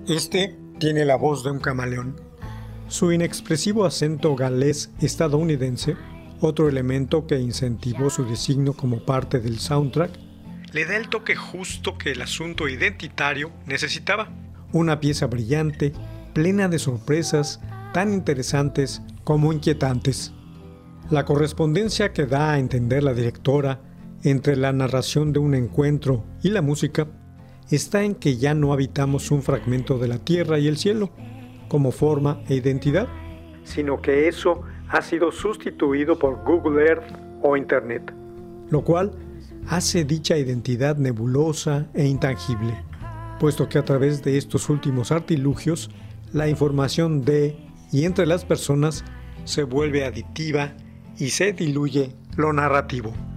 Este tiene la voz de un camaleón. Su inexpresivo acento galés estadounidense, otro elemento que incentivó su designio como parte del soundtrack, le da el toque justo que el asunto identitario necesitaba. Una pieza brillante, plena de sorpresas tan interesantes como inquietantes. La correspondencia que da a entender la directora entre la narración de un encuentro y la música está en que ya no habitamos un fragmento de la tierra y el cielo como forma e identidad, sino que eso ha sido sustituido por Google Earth o Internet, lo cual hace dicha identidad nebulosa e intangible, puesto que a través de estos últimos artilugios, la información de y entre las personas se vuelve aditiva y se diluye lo narrativo.